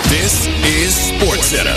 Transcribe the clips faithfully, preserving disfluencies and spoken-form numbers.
This is SportsCenter.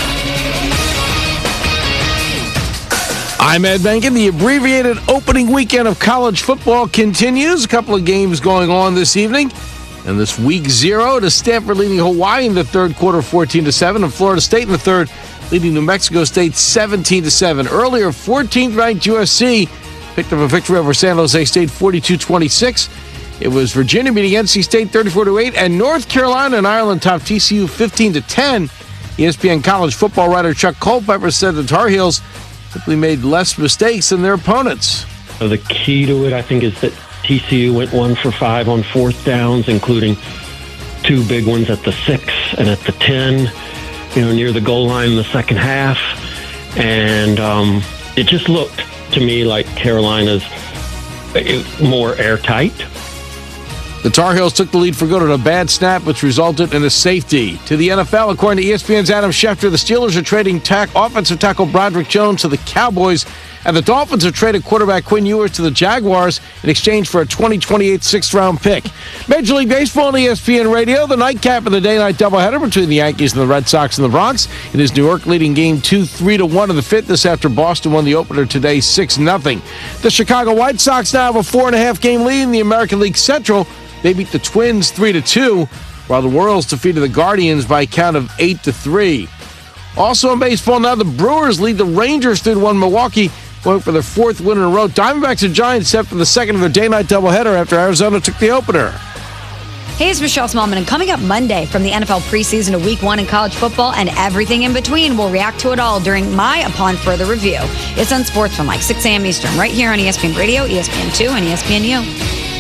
I'm Ed Benkin. The abbreviated opening weekend of college football continues. A couple of games going on this evening. And this week zero to Stanford leading Hawaii in the third quarter fourteen to seven, and Florida State in the third leading New Mexico State seventeen to seven. Earlier, fourteenth ranked U S C picked up a victory over San Jose State forty-two twenty-six. It was Virginia beating N C State thirty-four to eight, and North Carolina and Ireland topped T C U fifteen to ten. E S P N college football writer Chuck Culpepper said the Tar Heels simply made less mistakes than their opponents. So the key to it, I think, is that T C U went one for five on fourth downs, including two big ones at the six and at the ten, you know, near the goal line in the second half. And um, it just looked to me like Carolina's more airtight. The Tar Heels took the lead for good on a bad snap, which resulted in a safety. To the N F L, according to E S P N's Adam Schefter, the Steelers are trading tack offensive tackle Broderick Jones to the Cowboys, and the Dolphins have traded quarterback Quinn Ewers to the Jaguars in exchange for a twenty twenty-eight sixth-round pick. Major League Baseball on E S P N Radio, the nightcap of the day-night doubleheader between the Yankees and the Red Sox in the Bronx. It is New York leading game two, three to one in the fifth. This after Boston won the opener today six nothing. The Chicago White Sox now have a four and a half game lead in the American League Central. They beat the Twins three to two, while the Royals defeated the Guardians by a count of eight to three. Also in baseball now, the Brewers lead the Rangers three to one Milwaukee, going for their fourth win in a row. Diamondbacks and Giants set for the second of their day-night doubleheader after Arizona took the opener. Hey, it's Michelle Smallman, and coming up Monday from the N F L preseason to week one in college football and everything in between, we'll react to it all during my Upon Further Review. It's on Sports from like six a.m. Eastern, right here on E S P N Radio, E S P N two, and E S P N U.